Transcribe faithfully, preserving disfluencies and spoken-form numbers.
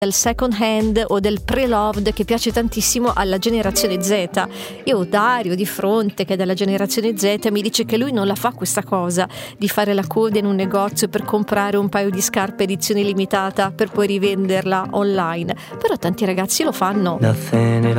del second hand o del pre-loved che piace tantissimo alla generazione Z. Io ho Dario di fronte che è della generazione Z, mi dice che lui non la fa questa cosa di fare la coda in un negozio per comprare un paio di scarpe edizione limitata per poi rivenderla online, però tanti ragazzi lo fanno. Nothing